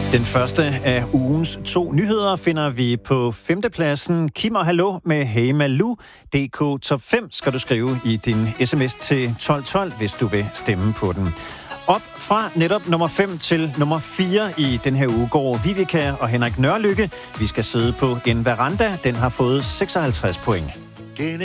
Den første af ugens 2 nyheder finder vi på 5. pladsen. Kim og Hallo med Hey Malou. DK Top 5 skal du skrive i din sms til 1212, hvis du vil stemme på den. Op fra netop nummer 5 til nummer 4 i den her uge går Vivica og Henrik Nørlykke. Vi skal sidde på en veranda. Den har fået 56 point.